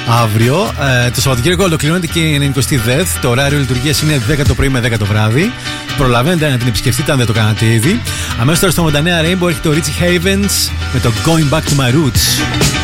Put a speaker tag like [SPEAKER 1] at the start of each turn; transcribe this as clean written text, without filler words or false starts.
[SPEAKER 1] αύριο. Το Σαββατοκύριακο ολοκληρώνεται και η 90η ΔΕΘ. Το ωράριο λειτουργίας είναι 10 το πρωί με 10 το βράδυ. Προλαβαίνετε να την επισκεφτείτε αν δεν το κάνατε ήδη. Αμέσως τώρα στο 89 Rainbow έρχεται ο Richie Havens με το Going Back to My Roots.